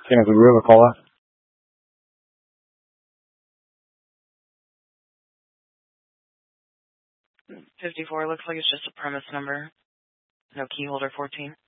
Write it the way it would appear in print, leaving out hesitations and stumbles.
Can I have a call out? 54 looks like it's just a premise number. No key holder 14.